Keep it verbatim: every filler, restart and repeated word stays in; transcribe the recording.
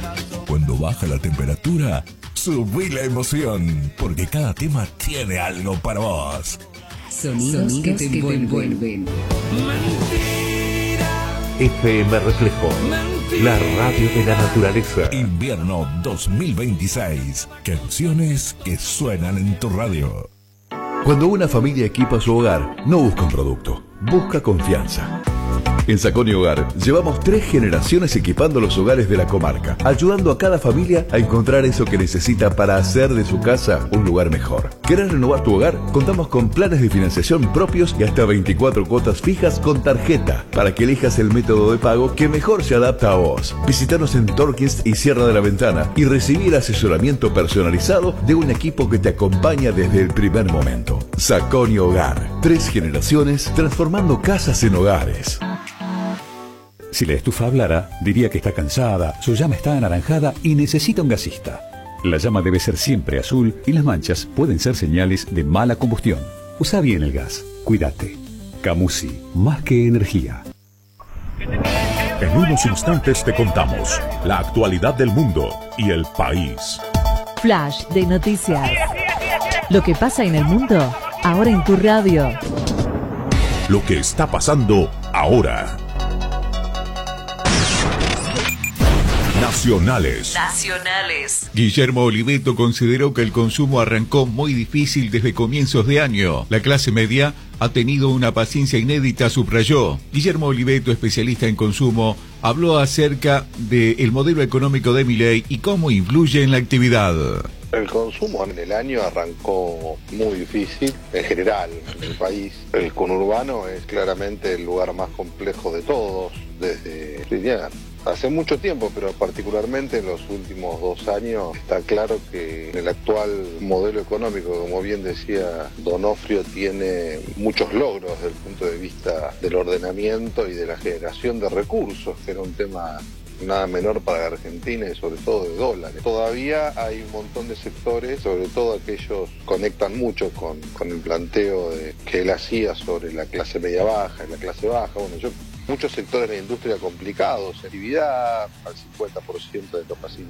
Cuando baja la temperatura, subí la emoción, porque cada tema tiene algo para vos. Sonidos, Sonidos que te envuelven. F M Reflejo, la radio de la naturaleza. Invierno dos mil veintiséis. Canciones que suenan en tu radio. Cuando una familia equipa su hogar, no busca un producto, busca confianza. En Saconi Hogar llevamos tres generaciones equipando los hogares de la comarca, ayudando a cada familia a encontrar eso que necesita para hacer de su casa un lugar mejor. ¿Querés renovar tu hogar? Contamos con planes de financiación propios y hasta veinticuatro cuotas fijas con tarjeta para que elijas el método de pago que mejor se adapta a vos. Visítanos en Torquist y Sierra de la Ventana y recibir asesoramiento personalizado de un equipo que te acompaña desde el primer momento. Saconi Hogar, tres generaciones transformando casas en hogares. Si la estufa hablara, diría que está cansada, su llama está anaranjada y necesita un gasista. La llama debe ser siempre azul y las manchas pueden ser señales de mala combustión. Usa bien el gas. Cuídate. Camusi, más que energía. En unos instantes te contamos la actualidad del mundo y el país. Flash de noticias. Lo que pasa en el mundo, ahora en tu radio. Lo que está pasando ahora. Nacionales. Nacionales. Guillermo Oliveto consideró que el consumo arrancó muy difícil desde comienzos de año. La clase media ha tenido una paciencia inédita, subrayó. Guillermo Oliveto, especialista en consumo, habló acerca del modelo económico de Milei y cómo influye en la actividad. El consumo en el año arrancó muy difícil, en general, en el país. El conurbano es claramente el lugar más complejo de todos, desde ya, hace mucho tiempo, pero particularmente en los últimos dos años, está claro que el actual modelo económico, como bien decía Donofrio, tiene muchos logros desde el punto de vista del ordenamiento y de la generación de recursos, que era un tema nada menor para la Argentina y sobre todo de dólares. Todavía hay un montón de sectores, sobre todo aquellos que conectan mucho con, con el planteo de, que él hacía sobre la clase media baja y la clase baja. Bueno, yo muchos sectores de la industria complicados, actividad al cincuenta por ciento de capacidad